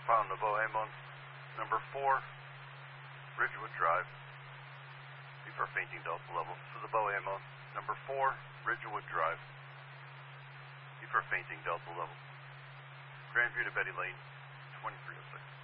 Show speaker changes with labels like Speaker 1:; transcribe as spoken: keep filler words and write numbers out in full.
Speaker 1: found Naveau ambulance number four, Ridgewood Drive. Be for fainting delta level. So the Bow ambulance number four, Ridgewood Drive. Be for fainting delta level. Grandview to Betty Lane, twenty-three oh six.